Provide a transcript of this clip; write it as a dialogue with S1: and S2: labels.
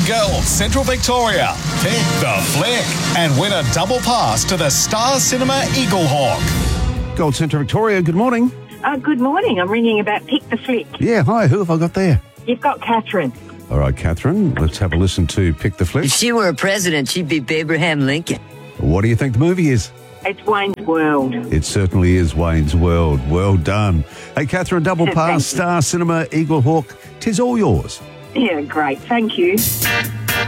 S1: Girl, Central Victoria. Pick the flick and win a double pass to the Star Cinema Eagle Hawk.
S2: Gold Centre Victoria, good morning.
S3: Good morning. I'm ringing about Pick the Flick.
S2: Yeah, hi, who have I got there?
S3: You've got Catherine.
S2: All right, Catherine, let's have a listen to Pick the Flick.
S4: If she were a president, she'd be Abraham Lincoln.
S2: What do you think the movie is?
S3: It's Wayne's World.
S2: It certainly is Wayne's World. Well done. Hey, Catherine, double pass,
S3: Thank you.
S2: Star Cinema Eagle Hawk. 'Tis all yours.
S3: Yeah, great. Thank you.